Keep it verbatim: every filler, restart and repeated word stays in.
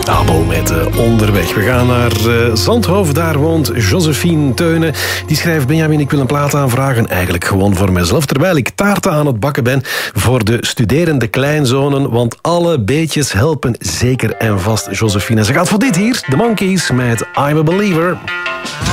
Abo met uh, Onderweg. We gaan naar uh, Zandhoofd. Daar woont Josephine Teunen. Die schrijft: Benjamin, ik wil een plaat aanvragen. Eigenlijk gewoon voor mezelf. Terwijl ik taarten aan het bakken ben voor de studerende kleinzonen. Want alle beetjes helpen zeker en vast, Josephine. Ze gaat voor dit hier. The Monkees met I'm a Believer.